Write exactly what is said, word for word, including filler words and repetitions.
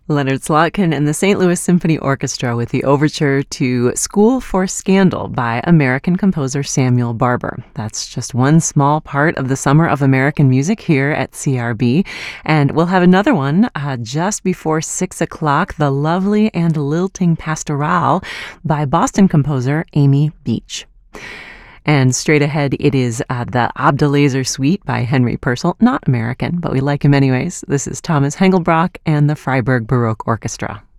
Leonard Slotkin and the Saint Louis Symphony Orchestra with the overture to School for Scandal by American composer Samuel Barber. That's just one small part of the Summer of American Music here at C R B. And we'll have another one uh, just before six o'clock, The Lovely and Lilting Pastoral by Boston composer Amy Beach. And straight ahead, it is uh, the Abdelazer Suite by Henry Purcell. Not American, but we like him anyways. This is Thomas Hengelbrock and the Freiburg Baroque Orchestra.